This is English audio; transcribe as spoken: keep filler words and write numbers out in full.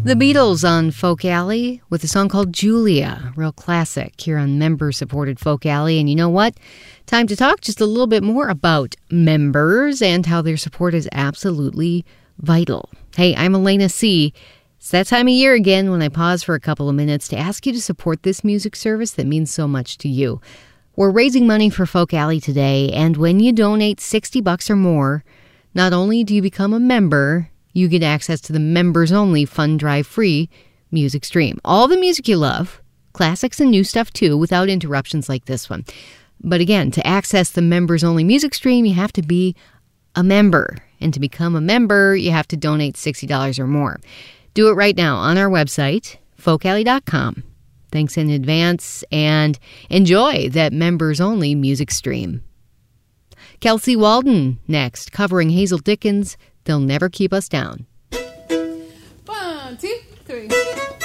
The Beatles on Folk Alley with a song called Julia, real classic here on member-supported Folk Alley. And you know what? Time to talk just a little bit more about members and how their support is absolutely vital. Hey, I'm Elena C. It's that time of year again when I pause for a couple of minutes to ask you to support this music service that means so much to you. We're raising money for Folk Alley today, and when you donate sixty bucks or more, not only do you become a member, you get access to the members-only Fund Drive free music stream. All the music you love, classics and new stuff too, without interruptions like this one. But again, to access the members-only music stream, you have to be a member. And to become a member, you have to donate sixty dollars or more. Do it right now on our website, folk alley dot com. Thanks in advance, and enjoy that members-only music stream. Kelsey Walden next, covering Hazel Dickens' They'll Never Keep Us Down. One, two, three.